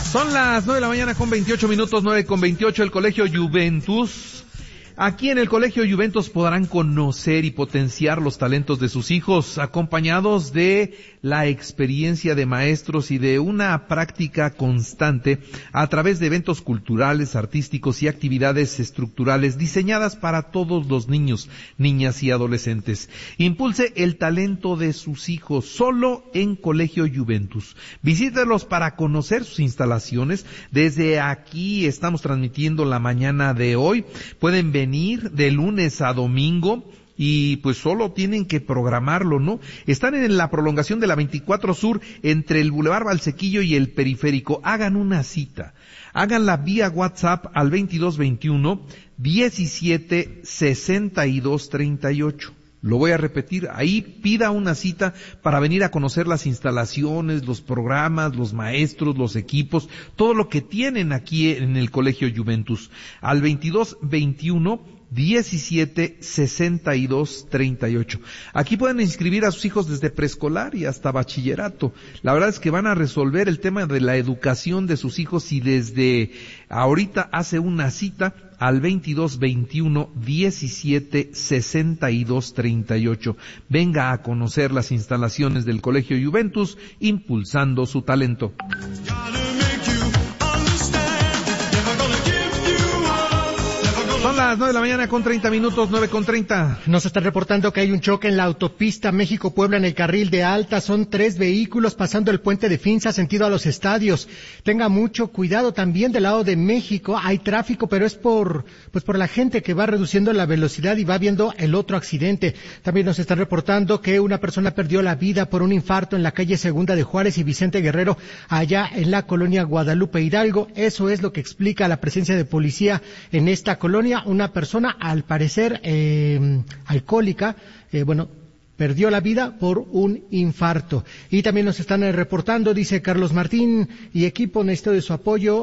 Son las 9 de la mañana con 28 minutos, 9:28, el Colegio Juventus. Aquí en el Colegio Juventus podrán conocer y potenciar los talentos de sus hijos, acompañados de la experiencia de maestros y de una práctica constante a través de eventos culturales, artísticos y actividades estructurales diseñadas para todos los niños, niñas y adolescentes. Impulse el talento de sus hijos solo en Colegio Juventus. Visítelos para conocer sus instalaciones. Desde aquí estamos transmitiendo la mañana de hoy. Pueden venir de lunes a domingo y pues solo tienen que programarlo, ¿no? Están en la prolongación de la 24 Sur entre el Boulevard Valsequillo y el Periférico. Hagan una cita. Háganla vía WhatsApp al 2221 17 62 38. Lo voy a repetir, ahí pida una cita para venir a conocer las instalaciones, los programas, los maestros, los equipos, todo lo que tienen aquí en el Colegio Juventus. Al 2221 17 62 38. Aquí pueden inscribir a sus hijos desde preescolar y hasta bachillerato. La verdad es que van a resolver el tema de la educación de sus hijos y desde ahorita hace una cita al 2221 17 62 38. Venga a conocer las instalaciones del Colegio Juventus, impulsando su talento. Son las 9 de la mañana con 30 minutos, 9:30. Nos están reportando que hay un choque en la autopista México-Puebla en el carril de alta. Son 3 vehículos pasando el puente de Finza sentido a los estadios. Tenga mucho cuidado también del lado de México. Hay tráfico, pero es por la gente que va reduciendo la velocidad y va viendo el otro accidente. También nos están reportando que una persona perdió la vida por un infarto en la calle Segunda de Juárez y Vicente Guerrero, allá en la colonia Guadalupe Hidalgo. Eso es lo que explica la presencia de policía en esta colonia. Una persona, al parecer, alcohólica, perdió la vida por un infarto. Y también nos están reportando, dice Carlos Martín y equipo, necesito de su apoyo.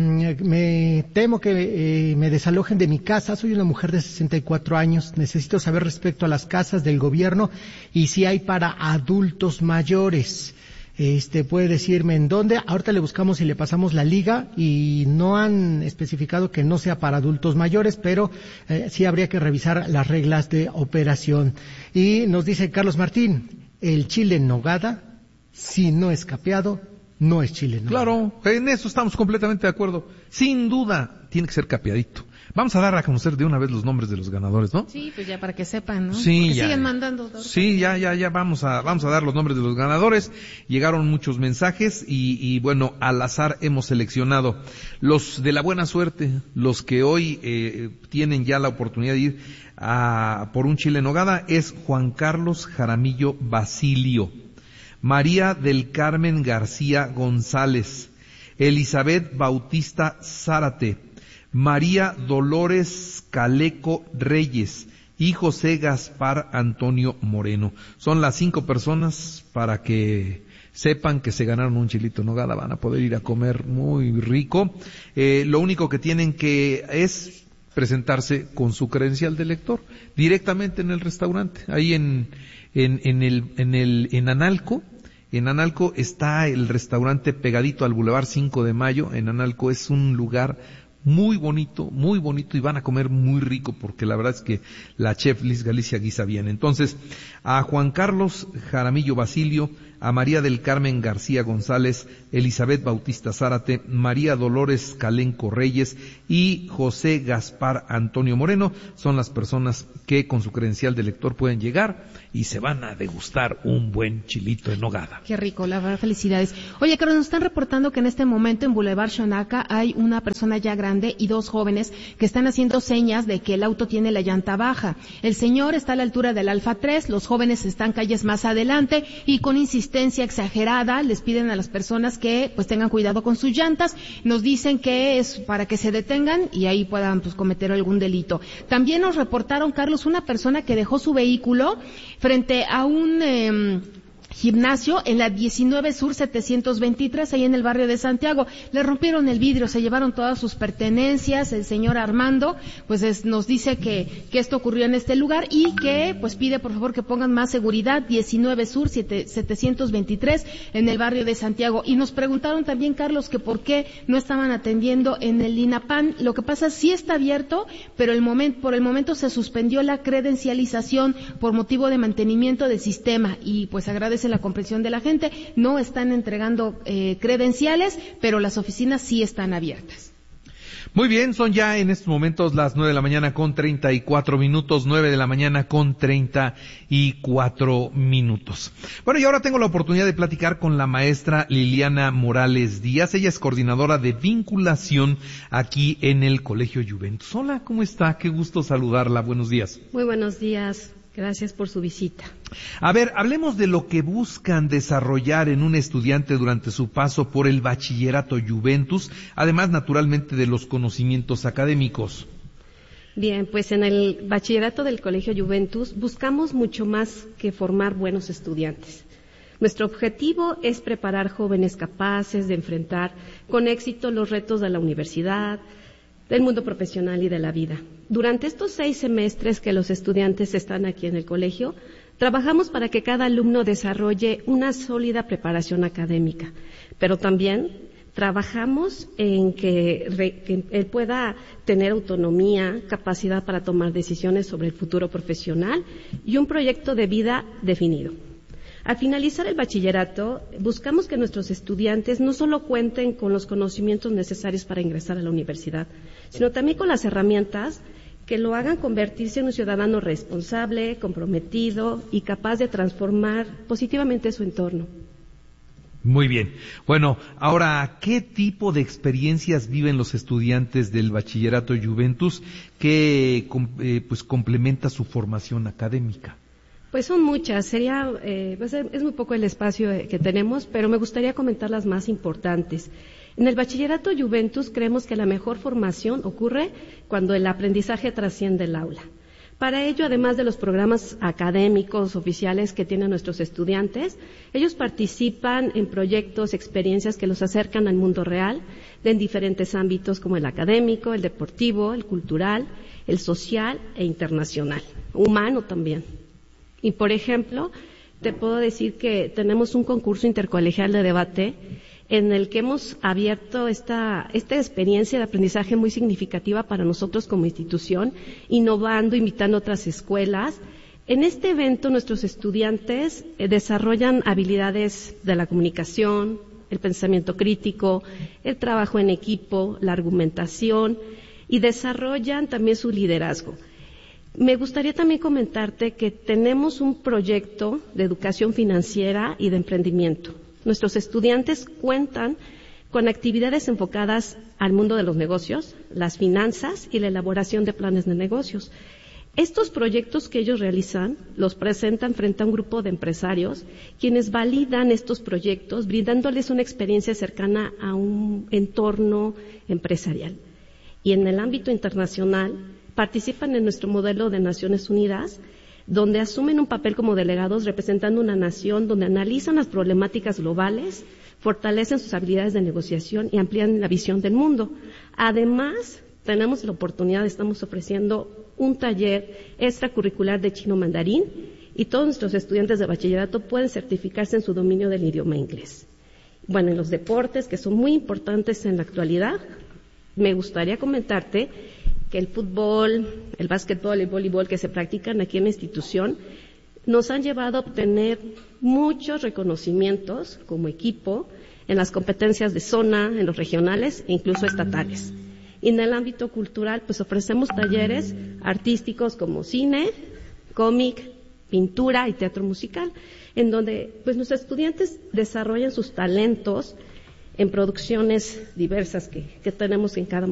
Me temo que me desalojen de mi casa. Soy una mujer de 64 años. Necesito saber respecto a las casas del gobierno y si hay para adultos mayores. Puede decirme en dónde. Ahorita le buscamos y le pasamos la liga y no han especificado que no sea para adultos mayores, pero sí habría que revisar las reglas de operación. Y nos dice Carlos Martín, el chile en nogada, si no es capeado, no es chile en nogada. Claro, en eso estamos completamente de acuerdo. Sin duda, tiene que ser capeadito. Vamos a dar a conocer de una vez los nombres de los ganadores, ¿no? Sí, pues ya para que sepan, ¿no? Sí, porque ya. Siguen mandando. Sí, ya, vamos a dar los nombres de los ganadores. Llegaron muchos mensajes y bueno, al azar hemos seleccionado los de la buena suerte, los que hoy tienen ya la oportunidad de ir por un chile en nogada. Es Juan Carlos Jaramillo Basilio, María del Carmen García González, Elizabeth Bautista Zárate, María Dolores Caleco Reyes y José Gaspar Antonio Moreno. Son las 5 personas para que sepan que se ganaron un chilito en nogada. Van a poder ir a comer muy rico. Lo único que tienen que es presentarse con su credencial de lector directamente en el restaurante. Ahí en Analco. En Analco está el restaurante pegadito al Boulevard 5 de Mayo. En Analco es un lugar muy bonito y van a comer muy rico porque la verdad es que la chef Liz Galicia guisa bien. Entonces, a Juan Carlos Jaramillo Basilio, a María del Carmen García González, Elizabeth Bautista Zárate, María Dolores Calenco Reyes y José Gaspar Antonio Moreno son las personas que con su credencial de lector pueden llegar y se van a degustar un buen chilito en nogada. Qué rico, la verdad, felicidades. Oye, Carlos, nos están reportando que en este momento en Boulevard Xonaca hay una persona ya grande y 2 jóvenes que están haciendo señas de que el auto tiene la llanta baja. El señor está a la altura del Alfa 3, los jóvenes están calles más adelante y con insistencia exagerada les piden a las personas que pues tengan cuidado con sus llantas. Nos dicen que es para que se detengan y ahí puedan pues cometer algún delito. También nos reportaron, Carlos, una persona que dejó su vehículo frente a un gimnasio en la 19 Sur 723, ahí en el barrio de Santiago. Le rompieron el vidrio, se llevaron todas sus pertenencias. El señor Armando pues nos dice que esto ocurrió en este lugar y que pues pide por favor que pongan más seguridad. 19 Sur 723 en el barrio de Santiago. Y nos preguntaron también, Carlos, que por qué no estaban atendiendo en el INAPAN. Lo que pasa, sí está abierto, pero por el momento se suspendió la credencialización por motivo de mantenimiento del sistema, y pues agradece la comprensión de la gente. No están entregando credenciales, pero las oficinas sí están abiertas. Muy bien, son ya en estos momentos las 9 de la mañana con 34 minutos, 9 de la mañana con 34 minutos. Bueno, y ahora tengo la oportunidad de platicar con la maestra Liliana Morales Díaz. Ella es coordinadora de vinculación aquí en el Colegio Juventus. Hola, ¿cómo está? Qué gusto saludarla. Buenos días. Muy buenos días. Gracias por su visita. A ver, hablemos de lo que buscan desarrollar en un estudiante durante su paso por el bachillerato Juventus, además naturalmente de los conocimientos académicos. Bien, pues en el bachillerato del Colegio Juventus buscamos mucho más que formar buenos estudiantes. Nuestro objetivo es preparar jóvenes capaces de enfrentar con éxito los retos de la universidad, del mundo profesional y de la vida. Durante estos 6 semestres que los estudiantes están aquí en el colegio, trabajamos para que cada alumno desarrolle una sólida preparación académica, pero también trabajamos en que él pueda tener autonomía, capacidad para tomar decisiones sobre el futuro profesional y un proyecto de vida definido. Al finalizar el bachillerato, buscamos que nuestros estudiantes no solo cuenten con los conocimientos necesarios para ingresar a la universidad, sino también con las herramientas que lo hagan convertirse en un ciudadano responsable, comprometido y capaz de transformar positivamente su entorno. Muy bien. Bueno, ahora, ¿qué tipo de experiencias viven los estudiantes del bachillerato Juventus que pues complementa su formación académica? Pues son muchas, es muy poco el espacio que tenemos, pero me gustaría comentar las más importantes. En el bachillerato Juventus creemos que la mejor formación ocurre cuando el aprendizaje trasciende el aula. Para ello, además de los programas académicos oficiales que tienen nuestros estudiantes, ellos participan en proyectos, experiencias que los acercan al mundo real, en diferentes ámbitos como el académico, el deportivo, el cultural, el social e internacional, humano también. Y, por ejemplo, te puedo decir que tenemos un concurso intercolegial de debate en el que hemos abierto esta experiencia de aprendizaje muy significativa para nosotros como institución, innovando, invitando a otras escuelas. En este evento nuestros estudiantes desarrollan habilidades de la comunicación, el pensamiento crítico, el trabajo en equipo, la argumentación y desarrollan también su liderazgo. Me gustaría también comentarte que tenemos un proyecto de educación financiera y de emprendimiento. Nuestros estudiantes cuentan con actividades enfocadas al mundo de los negocios, las finanzas y la elaboración de planes de negocios. Estos proyectos que ellos realizan los presentan frente a un grupo de empresarios, quienes validan estos proyectos, brindándoles una experiencia cercana a un entorno empresarial. Y en el ámbito internacional, participan en nuestro modelo de Naciones Unidas, donde asumen un papel como delegados representando una nación, donde analizan las problemáticas globales, fortalecen sus habilidades de negociación y amplían la visión del mundo. Además, tenemos la oportunidad, estamos ofreciendo un taller extracurricular de chino mandarín y todos nuestros estudiantes de bachillerato pueden certificarse en su dominio del idioma inglés. Bueno, en los deportes, que son muy importantes en la actualidad, me gustaría comentarte que el fútbol, el básquetbol, el voleibol que se practican aquí en la institución nos han llevado a obtener muchos reconocimientos como equipo en las competencias de zona, en los regionales e incluso estatales. Y en el ámbito cultural, pues ofrecemos talleres artísticos como cine, cómic, pintura y teatro musical, en donde pues nuestros estudiantes desarrollan sus talentos en producciones diversas que tenemos en cada